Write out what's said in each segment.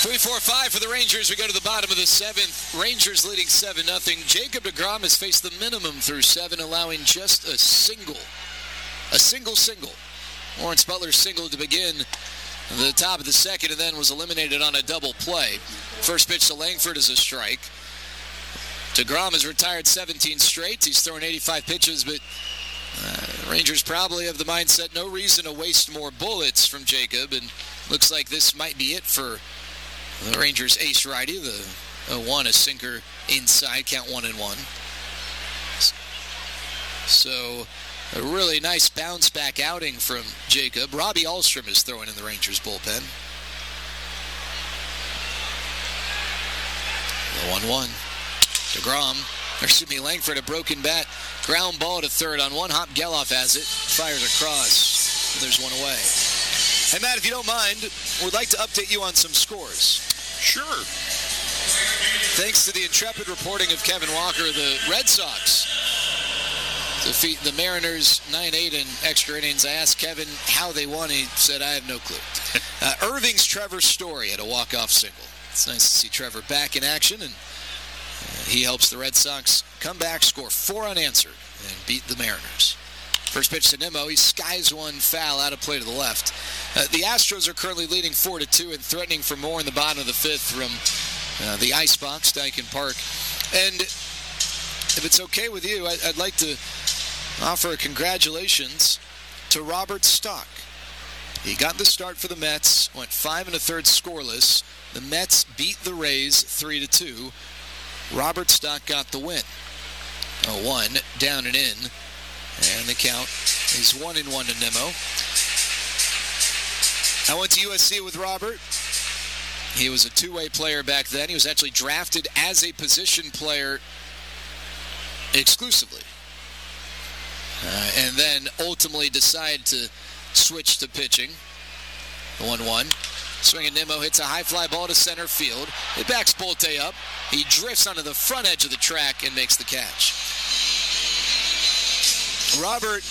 3-4-5 for the Rangers. We go to the bottom of the seventh. Rangers leading 7-0. Jacob deGrom has faced the minimum through 7, allowing just a single. A single. Lawrence Butler singled to begin the top of the second and then was eliminated on a double play. First pitch to Langford is a strike. deGrom has retired 17 straight. He's thrown 85 pitches, but Rangers probably have the mindset, no reason to waste more bullets from Jacob, and looks like this might be it for the Rangers ace righty. The 1, a sinker inside, count 1-1. So a really nice bounce back outing from Jacob. Robbie Ahlstrom is throwing in the Rangers bullpen. The 1-1. Langford, a broken bat. Ground ball to third on one hop. Geloff has it. Fires across. There's one away. Hey, Matt, if you don't mind, we'd like to update you on some scores. Sure. Thanks to the intrepid reporting of Kevin Walker, the Red Sox defeat the Mariners 9-8 in extra innings. I asked Kevin how they won. He said, I have no clue. Irving's Trevor Story had a walk-off single. It's nice to see Trevor back in action, and he helps the Red Sox come back, score 4 unanswered, and beat the Mariners. First pitch to Nimmo. He skies one foul out of play to the left. The Astros are currently leading 4-2 and threatening for more in the bottom of the 5th from the Icebox, Daikin Park. And if it's okay with you, I'd like to offer congratulations to Robert Stock. He got the start for the Mets, went 5 1/3 scoreless. The Mets beat the Rays 3-2. Robert Stock got the win. 1 down and in. And the count is 1-1 to Nimmo. I went to USC with Robert. He was a two-way player back then. He was actually drafted as a position player exclusively. And then ultimately decided to switch to pitching. The 1-1. Swinging Nimmo hits a high fly ball to center field. It backs Bolte up. He drifts onto the front edge of the track and makes the catch. Robert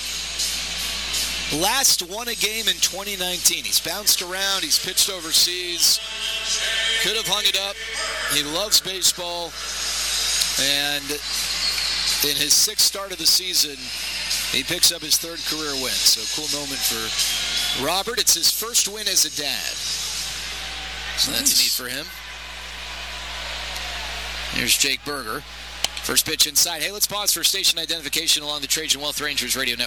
last won a game in 2019. He's bounced around. He's pitched overseas. Could have hung it up. He loves baseball. And in his 6th start of the season, he picks up his 3rd career win. So cool moment for Robert. It's his first win as a dad. So that's neat for him. Here's Jake Berger. First pitch inside. Hey, let's pause for station identification along the Trajan Wealth Rangers radio network.